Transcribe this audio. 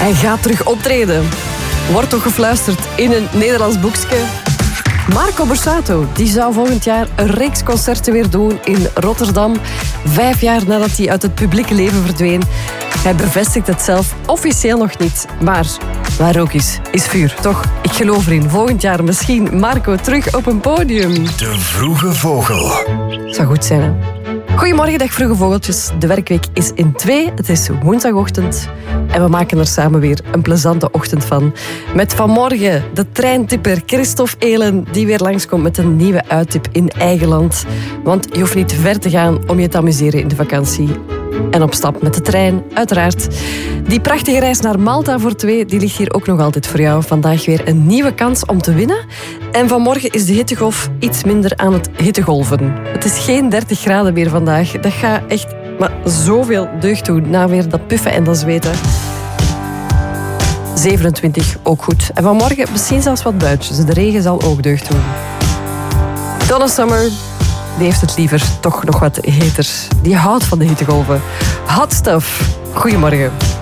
Hij gaat terug optreden. Wordt toch gefluisterd in een Nederlands boekje. Marco Borsato die zou volgend jaar een reeks concerten weer doen in Rotterdam. 5 jaar nadat hij uit het publieke leven verdween. Hij bevestigt het zelf officieel nog niet. Maar waar ook is vuur. Toch, ik geloof erin. Volgend jaar misschien Marco terug op een podium. De Vroege Vogel. Zou goed zijn, hè? Goedemorgen, dag Vroege Vogeltjes. De werkweek is in 2. Het is woensdagochtend. En we maken er samen weer een plezante ochtend van. Met vanmorgen de treintipper Christophe Elen, die weer langskomt met een nieuwe uittip in eigen land. Want je hoeft niet te ver te gaan om je te amuseren in de vakantie. En op stap met de trein, uiteraard. Die prachtige reis naar Malta voor 2, die ligt hier ook nog altijd voor jou. Vandaag weer een nieuwe kans om te winnen. En vanmorgen is de hittegolf iets minder aan het hittegolven. Het is geen 30 graden meer vandaag. Dat gaat echt maar zoveel deugd doen na weer dat puffen en dat zweten. 27, ook goed. En vanmorgen misschien zelfs wat buitjes. De regen zal ook deugd doen. Donna Summer, die heeft het liever toch nog wat heter. Die houdt van de hittegolven. Hot stuff. Goedemorgen.